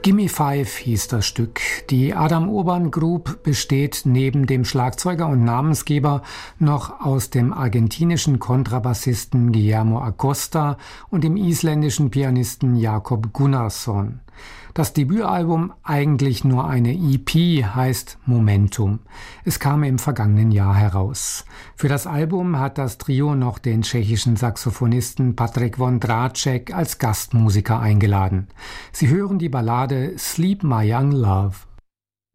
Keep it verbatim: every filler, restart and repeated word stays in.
Gimme Five hieß das Stück. Die Adam Urban Group besteht neben dem Schlagzeuger und Namensgeber noch aus dem argentinischen Kontrabassisten Guillermo Acosta und dem isländischen Pianisten Jakob Gunnarsson. Das Debütalbum, eigentlich nur eine E P, heißt Momentum. Es kam im vergangenen Jahr heraus. Für das Album hat das Trio noch den tschechischen Saxophonisten Patrik Vondráček als Gastmusiker eingeladen. Sie hören die Ballade Sleep My Young Love.